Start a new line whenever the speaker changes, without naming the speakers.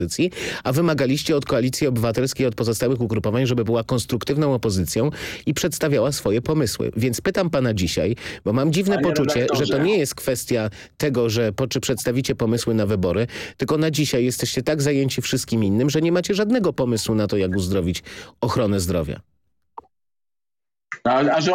opozycji, a wymagaliście od Koalicji Obywatelskiej, od pozostałych ugrupowań, żeby była konstruktywną opozycją i przedstawiała swoje pomysły. Więc pytam pana dzisiaj, bo mam dziwne poczucie, że to nie jest kwestia tego, że czy przedstawicie pomysły na wybory, tylko na dzisiaj jesteście tak zajęci wszystkim innym, że nie macie żadnego pomysłu na to, jak uzdrowić ochronę zdrowia.
A że